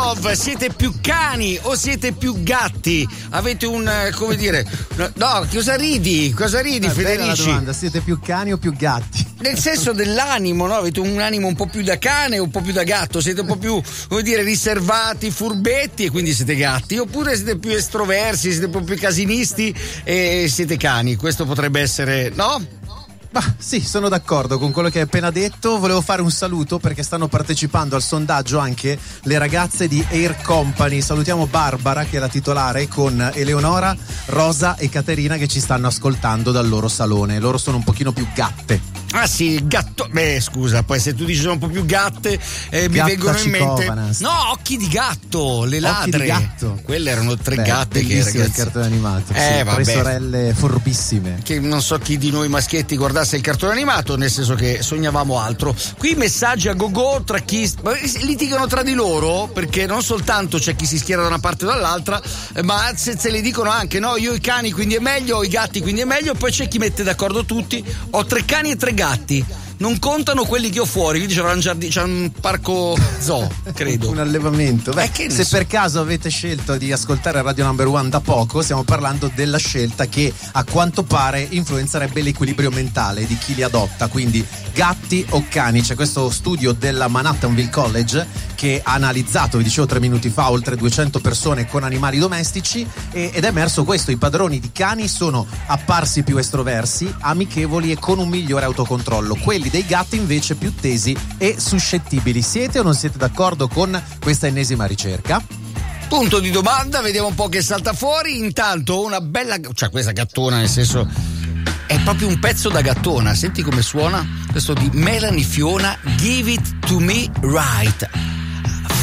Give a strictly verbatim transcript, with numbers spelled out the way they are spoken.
Love, siete più cani o siete più gatti? Avete un, come dire, no, cosa ridi? Cosa ridi, eh, Federici? La domanda, siete più cani o più gatti? Nel senso dell'animo, no? Avete un animo un po' più da cane o un po' più da gatto? Siete un po' più, come dire, riservati, furbetti e quindi siete gatti? Oppure siete più estroversi, siete un po' più casinisti e siete cani? Questo potrebbe essere, no? Bah, sì, sono d'accordo con quello che hai appena detto. Volevo fare un saluto perché stanno partecipando al sondaggio anche le ragazze di Air Company. Salutiamo Barbara, che è la titolare, con Eleonora, Rosa e Caterina che ci stanno ascoltando dal loro salone. Loro sono un pochino più gatte. Ah sì, gatto. Beh, scusa, poi se tu dici sono un po' più gatte, eh, mi vengono in mente. No, occhi di gatto, le ladre. Occhi di gatto. Quelle erano tre Beh, gatte che ragazzi. Il cartone animato. Eh, sì, vabbè. Tre sorelle forbissime. Che non so chi di noi maschietti guardasse il cartone animato, nel senso che sognavamo altro. Qui messaggi a go-go tra chi litigano tra di loro, perché non soltanto c'è chi si schiera da una parte o dall'altra, ma se, se li dicono anche, no, io i cani quindi è meglio, ho i gatti quindi è meglio, poi c'è chi mette d'accordo tutti, ho tre cani e tre gatti. Non contano quelli che ho fuori, quindi c'era un, giardino, c'è un parco zoo, credo. Un allevamento. Beh, eh, se so. per caso avete scelto di ascoltare Radio Number One da poco, stiamo parlando della scelta che a quanto pare influenzerebbe l'equilibrio mentale di chi li adotta, quindi gatti o cani. C'è questo studio della Manhattanville College che ha analizzato, vi dicevo tre minuti fa, oltre duecento persone con animali domestici e, ed è emerso questo: i padroni di cani sono apparsi più estroversi, amichevoli e con un migliore autocontrollo. Quelli dei gatti invece più tesi e suscettibili. Siete o non siete d'accordo con questa ennesima ricerca? Punto di domanda, vediamo un po' che salta fuori. Intanto una bella, cioè questa gattona, nel senso è proprio un pezzo da gattona. Senti come suona questo di Melanie Fiona, Give It To Me Right.